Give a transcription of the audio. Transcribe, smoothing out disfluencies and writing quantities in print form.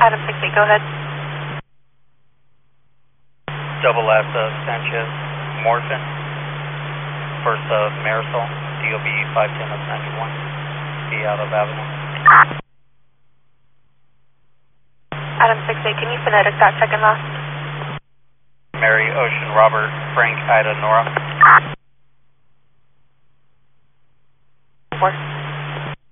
Adam 68, go ahead. Double S Sanchez Morphin, first of Marisol, DOB 510 of 91, be out of Avenue. Adam 68, can you phonetic that second last? Mary, Ocean, Robert, Frank, Ida, Nora.